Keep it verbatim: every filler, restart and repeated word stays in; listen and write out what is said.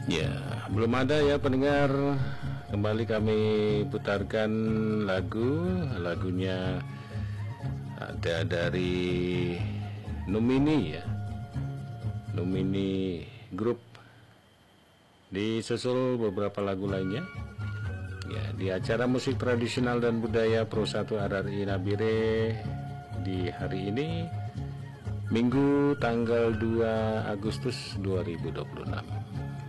Ya, belum ada ya pendengar. Kembali kami putarkan lagu. Lagunya ada dari Numini ya, Numini Group. Disusul beberapa lagu lainnya ya di acara musik tradisional dan budaya Pro satu R R I Nabire di hari ini, Minggu tanggal dua Agustus dua ribu dua puluh enam.